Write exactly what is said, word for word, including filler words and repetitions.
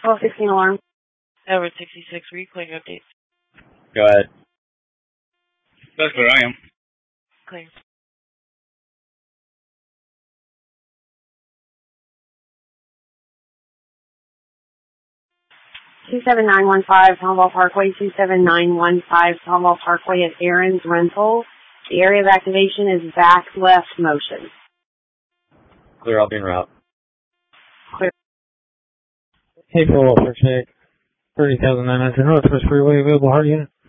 twelve sixteen alarm. Edward sixty-six, reclaim updates. Go ahead. That's where I am. Clear. two seven nine one five Tomball Parkway, two seven nine one five Tomball Parkway at Aaron's Rental. The area of activation is back left motion. Clear, I'll be en route. Clear. Hey, follow up for check. thirty thousand nine hundred Northwest Freeway, available hard unit.